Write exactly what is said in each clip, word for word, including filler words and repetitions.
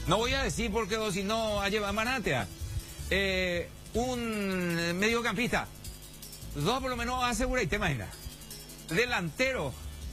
No voy a decir porque o si no, a llevar manatea. Eh, un mediocampista. Dos por lo menos asegura y te imaginas. Delantero.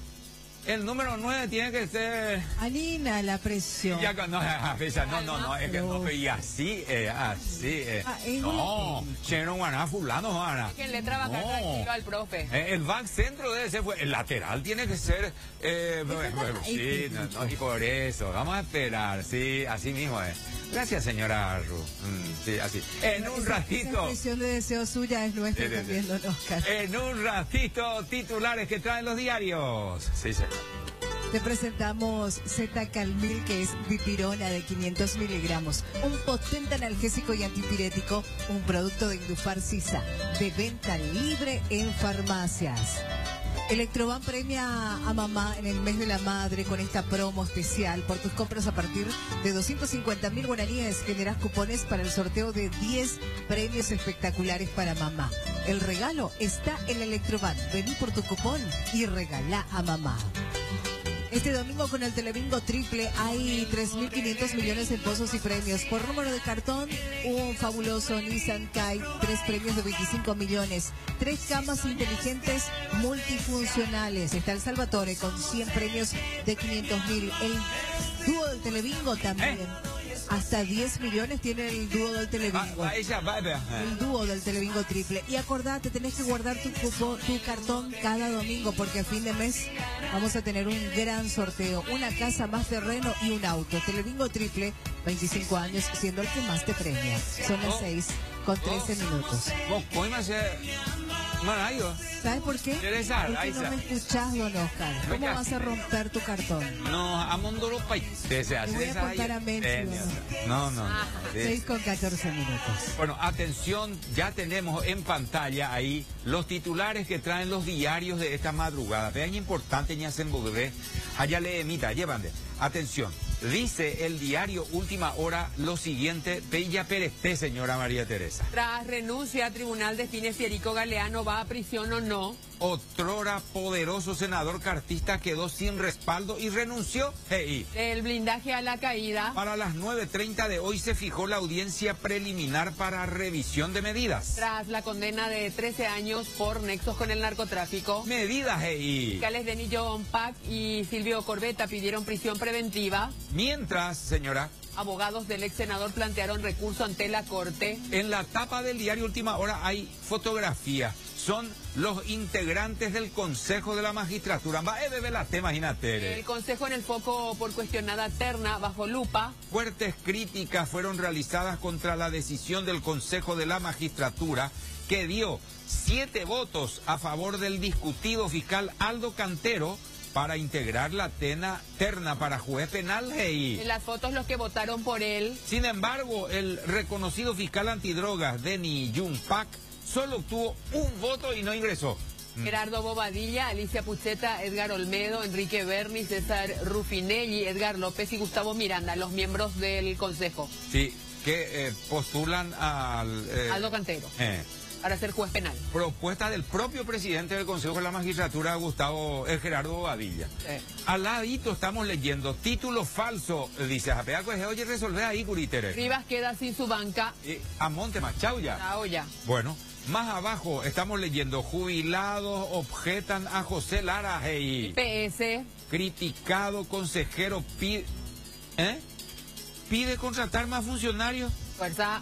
El número nueve tiene que ser... Alina, la presión. Ya, no, no, no, no, es que no, y así, eh, así, eh. Ah, es no, Cheno Guaná, fulano, Guaná. Que le trabaja No. tranquilo al profe. Eh, el back centro debe ser, el lateral tiene que ser, eh, bueno, bueno, sí, no, no, y por eso, vamos a esperar, sí, así mismo es. Gracias, señora Ru. Mm, sí, así. En un Esa- ratito. Esa expresión de deseo suya es nuestra Sí, sí, sí. también, don Oscar. En un ratito, titulares que traen los diarios. Sí, señor. Te presentamos Z-Calmil, que es dipirona de quinientos miligramos, un potente analgésico y antipirético, un producto de Indufar Sisa, de venta libre en farmacias. Electroban premia a mamá en el mes de la madre con esta promo especial. Por tus compras a partir de doscientos cincuenta mil guaraníes generas cupones para el sorteo de diez premios espectaculares para mamá. El regalo está en Electroban. Vení por tu cupón y regalá a mamá. Este domingo con el Telebingo Triple hay tres mil quinientos millones en pozos y premios. Por número de cartón, un fabuloso Nissan Kite, tres premios de veinticinco millones. Tres camas inteligentes multifuncionales. Está el Salvatore con cien premios de quinientos mil. El dúo del Telebingo también. ¿Eh? Hasta diez millones tiene el dúo del Va, Telebingo. va ella, va, va. El dúo del Telebingo Triple. Y acordate, tenés que guardar tu cupo, tu cartón cada domingo, porque a fin de mes vamos a tener un gran sorteo. Una casa, más terreno y un auto. Telebingo Triple, veinticinco años, siendo el que más te premia. Son las Oh. seis con trece minutos. Vos, ¿cómo se Marayo? ¿Sabes por qué? Teresa, Porque ahí no está. me escuchás, don Oscar. ¿Cómo Venga. vas a romper tu cartón? No, a Mondoro países. Te voy a contar a Mencio, No, no, no. Sí. seis con catorce minutos. Bueno, atención, ya tenemos en pantalla ahí los titulares que traen los diarios de esta madrugada. Vean importante, ña se embobé. Allá le emita, llévande. Atención, dice el diario Última Hora lo siguiente, Bella Perezté, señora María Teresa. Tras renuncia, tribunal define si Erico Galeano va a prisión o no. Otrora poderoso senador cartista quedó sin respaldo y renunció. Hey, El blindaje a la caída. para las nueve treinta de hoy se fijó la audiencia preliminar para revisión de medidas. Tras la condena de trece años por nexos con el narcotráfico. Medidas, hey. Fiscales Denis John Pac y Silvio Corbetta pidieron prisión preventiva. Mientras, señora, Abogados del ex senador plantearon recurso ante la Corte. en la tapa del diario Última Hora hay fotografía. Son los integrantes del Consejo de la Magistratura. Va a beber la tema, imagínate. El Consejo en el foco por cuestionada terna bajo lupa. Fuertes críticas fueron realizadas contra la decisión del Consejo de la Magistratura que dio siete votos a favor del discutido fiscal Aldo Cantero para integrar la tena, terna para juez penal. Hey. En las fotos los que votaron por él. Sin embargo, el reconocido fiscal antidrogas Denis Jung Pak solo obtuvo un voto y no ingresó. Gerardo Bobadilla, Alicia Pucheta, Edgar Olmedo, Enrique Berni, César Rufinelli, Edgar López y Gustavo Miranda, los miembros del Consejo. Sí, que eh, postulan al... eh, Aldo Cantero, eh, para ser juez penal. propuesta del propio presidente del Consejo de la Magistratura, Gustavo eh, Gerardo Bobadilla. Sí. Al ladito estamos leyendo título falso, dice Japeaco, oye, resolver ahí, Curitere. Rivas queda sin su banca. Eh, a Monte Machau ya. La olla. Bueno, más abajo estamos leyendo, jubilados objetan a José Lara, hey. P S. Criticado consejero pide, ¿eh? pide contratar más funcionarios Fuerza.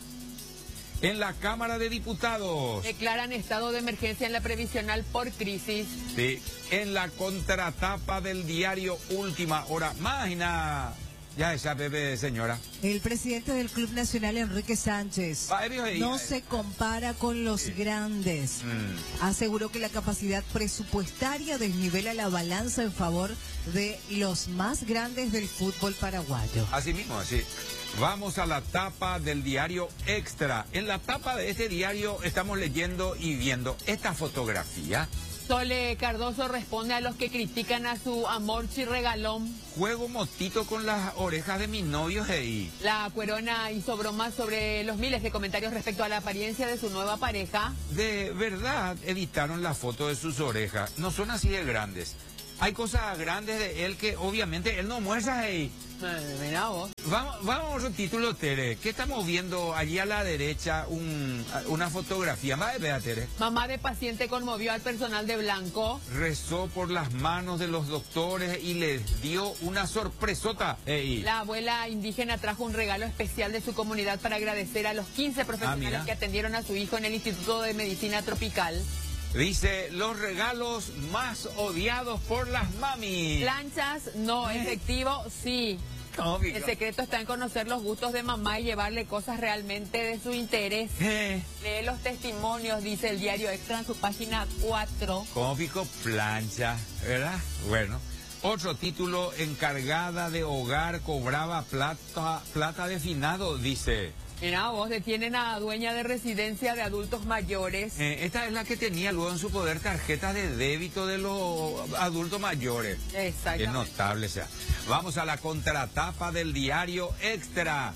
en la Cámara de Diputados. Declaran estado de emergencia en la previsional por crisis. Sí, en la contratapa del diario Última Hora. Máquina, ya esa bebé, señora. El presidente del Club Nacional, Enrique Sánchez, Va, eh, eh, no eh, se compara con los Sí. grandes. Mm. Aseguró que la capacidad presupuestaria desnivela la balanza en favor de los más grandes del fútbol paraguayo. Así mismo, así. Vamos a la tapa del diario Extra. En la tapa de este diario estamos leyendo y viendo esta fotografía. Sole Cardoso responde a los que critican a su amor chirregalón. Juego motito con las orejas de mi novio, hey. La Cuerona hizo bromas sobre los miles de comentarios respecto a la apariencia de su nueva pareja. De verdad editaron la foto de sus orejas. No son así de grandes. Hay cosas grandes de él que obviamente él no muestra, hey. Eh, mirá vos. Vamos, vamos a otro título, Tere. ¿Qué estamos viendo allí a la derecha? Un, una fotografía. Más de Tere. Mamá de paciente conmovió al personal de Blanco. Rezó por las manos de los doctores y les dio una sorpresota. Ey. La abuela indígena trajo un regalo especial de su comunidad para agradecer a los quince profesionales ah, que atendieron a su hijo en el Instituto de Medicina Tropical. Dice, los regalos más odiados por las mamis. Planchas, no. ¿Eh? Efectivo, sí. Cómico. El secreto está en conocer los gustos de mamá y llevarle cosas realmente de su interés. Eh. Lee los testimonios, dice el diario Extra en su página cuatro. Cómico, plancha, ¿verdad? Bueno. Otro título, encargada de hogar cobraba plata, plata de finado, dice. Mira, vos detienen a dueña de residencia de adultos mayores. Eh, esta es la que tenía luego en su poder tarjetas de débito de los adultos mayores. Exactamente. Es notable, o sea. Vamos a la contratapa del diario Extra.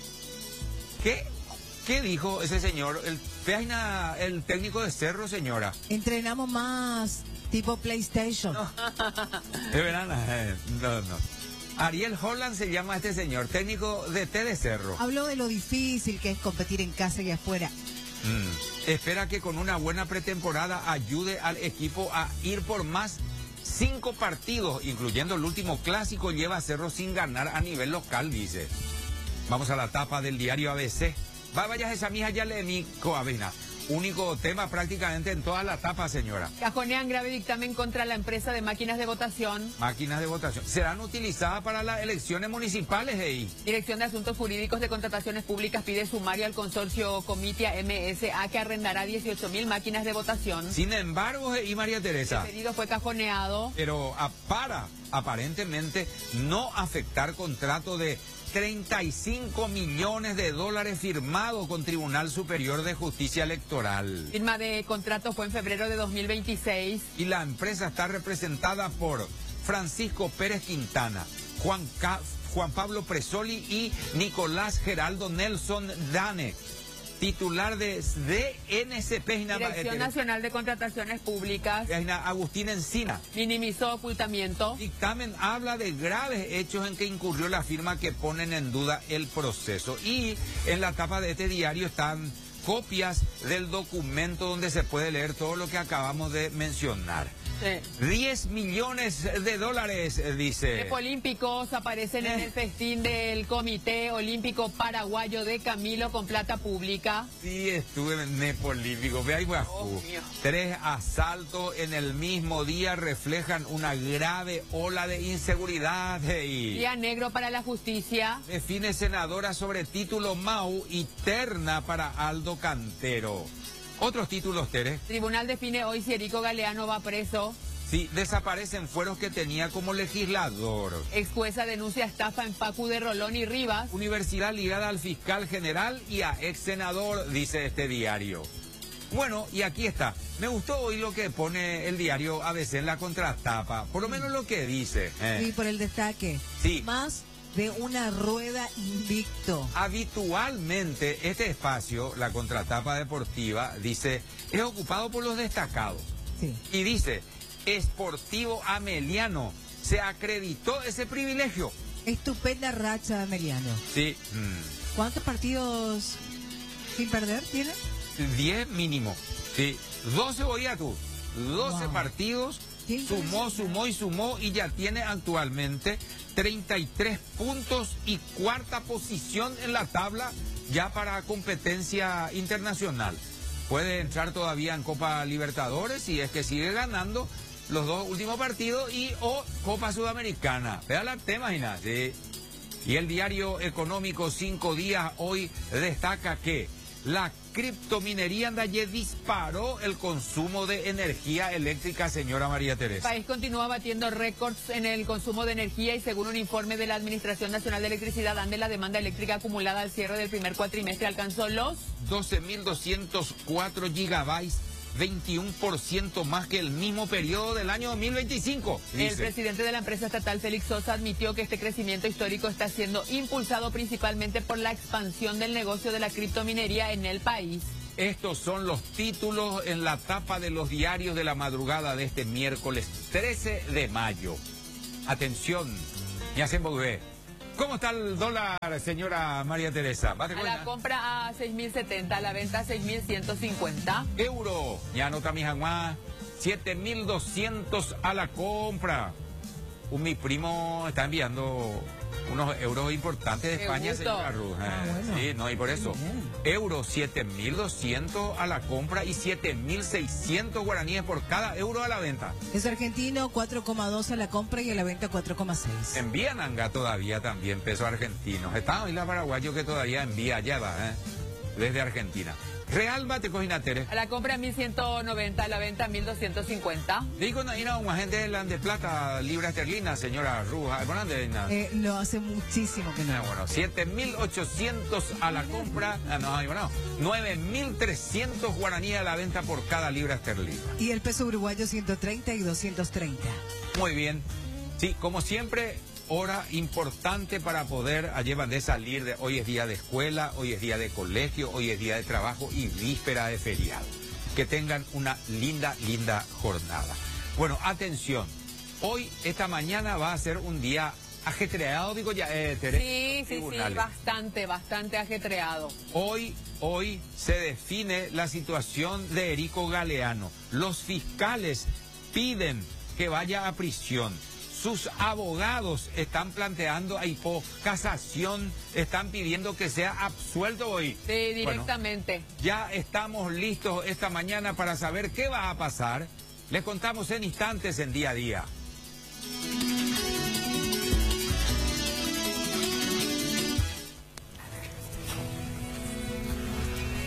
¿Qué? ¿Qué dijo ese señor? El, el técnico de Cerro, señora. Entrenamos más tipo PlayStation. No. ¿De verdad? No, no. Ariel Holland se llama este señor, técnico de T de Cerro. Habló de lo difícil que es competir en casa y afuera. Mm. Espera que con una buena pretemporada ayude al equipo a ir por más cinco partidos, incluyendo el último clásico, lleva a Cerro sin ganar a nivel local, dice. Vamos a la tapa del diario A B C. Va, vaya esa mija ya le mi coavena. Único tema prácticamente en toda la tapa, señora. Cajonean grave dictamen contra la empresa de máquinas de votación. Máquinas de votación. ¿Serán utilizadas para las elecciones municipales, ahí? Dirección de Asuntos Jurídicos de Contrataciones Públicas pide sumario al consorcio Comitia M S A que arrendará dieciocho mil máquinas de votación. Sin embargo, y María Teresa. El pedido fue cajoneado. Pero a, para, aparentemente, no afectar contrato de treinta y cinco millones de dólares firmado con Tribunal Superior de Justicia Electoral. Firma de contrato fue en febrero de dos mil veintiséis. Y la empresa está representada por Francisco Pérez Quintana, Juan, Ca Juan Pablo Presoli y Nicolás Geraldo Nelson Dane, titular de D N C P. Dirección Nacional de Contrataciones Públicas. Agustín Encina. Minimizó ocultamiento. Dictamen habla de graves hechos en que incurrió la firma que ponen en duda el proceso. Y en la tapa de este diario están copias del documento donde se puede leer todo lo que acabamos de mencionar. Sí. diez millones de dólares, dice. Los olímpicos aparecen eh. en el festín del Comité Olímpico Paraguayo de Camilo con plata pública. Sí, estuve en Nepolímpico. Ve ahí, oh, tres asaltos en el mismo día reflejan una grave ola de inseguridad. Hey. Día negro para la justicia. Define senadora sobre título Mau y terna para Aldo Cantero. Otros títulos, Tere. Tribunal define hoy si Erico Galeano va preso. Sí, desaparecen fueros que tenía como legislador. Ex jueza denuncia estafa en Facu de Rolón y Rivas. Universidad ligada al fiscal general y a ex senador, dice este diario. Bueno, y aquí está. Me gustó hoy lo que pone el diario A B C en la contratapa. Por lo menos lo que dice. Eh. Sí, por el destaque. Sí. Más de una rueda invicto. Habitualmente este espacio, la contratapa deportiva, dice, es ocupado por los destacados. Sí. Y dice, Sportivo Ameliano, se acreditó ese privilegio. Estupenda racha, Ameliano. Sí. Mm. ¿Cuántos partidos sin perder tiene? diez mínimo. Sí. doce, oía tú. doce wow. partidos. Sumó, sumó y sumó y ya tiene actualmente treinta y tres puntos y cuarta posición en la tabla ya para competencia internacional. Puede entrar todavía en Copa Libertadores si es que sigue ganando los dos últimos partidos y o Copa Sudamericana. Vea la tema, imagina. Sí. Y el diario económico Cinco Días hoy destaca que la criptominería Andaye disparó el consumo de energía eléctrica, señora María Teresa. El país continúa batiendo récords en el consumo de energía y según un informe de la Administración Nacional de Electricidad, ANDE, la demanda eléctrica acumulada al cierre del primer cuatrimestre alcanzó los doce mil doscientos cuatro gigabytes, veintiuno por ciento más que el mismo periodo del año dos mil veinticinco. Dice. El presidente de la empresa estatal, Félix Sosa, admitió que este crecimiento histórico está siendo impulsado principalmente por la expansión del negocio de la criptominería en el país. Estos son los títulos en la tapa de los diarios de la madrugada de este miércoles trece de mayo. Atención, me hacen volver. ¿Cómo está el dólar, señora María Teresa? A la compra a seis mil setenta, a la venta a seis mil ciento cincuenta. Euro, ya nota mi jaguá, siete mil doscientos a la compra. Un, mi primo está enviando unos euros importantes de Qué España, gusto. señora Ruz. Ah, bueno. Sí, no, y por eso. Euro siete mil doscientos a la compra y siete mil seiscientos guaraníes por cada euro a la venta. Es argentino, cuatro coma dos a la compra y a la venta cuatro coma seis. Envían anga todavía también pesos argentinos. Está hoy la paraguayo que todavía envía allá va, ¿eh? Desde Argentina. Real bate cojinatere. A la compra mil ciento noventa, a la venta mil doscientos cincuenta. Digo, no hay un agente de la de plata, libra esterlina, señora Ruja. Eh, no, hace muchísimo que no. Ah, bueno, siete mil ochocientos a la compra, ah, no, bueno, nueve mil trescientos guaraníes a la venta por cada libra esterlina. Y el peso uruguayo ciento treinta y doscientos treinta. Muy bien. Sí, como siempre, hora importante para poder llevar de salir. De, hoy es día de escuela, hoy es día de colegio, hoy es día de trabajo y víspera de feriado. Que tengan una linda, linda jornada. Bueno, atención. Hoy, esta mañana, va a ser un día ajetreado, digo ya, eh, Tere. Sí, sí, sí, bastante, bastante ajetreado. Hoy, hoy se define la situación de Erico Galeano. Los fiscales piden que vaya a prisión. Sus abogados están planteando ahí por casación, están pidiendo que sea absuelto hoy. Sí, directamente. Bueno, ya estamos listos esta mañana para saber qué va a pasar. Les contamos en instantes en Día a Día.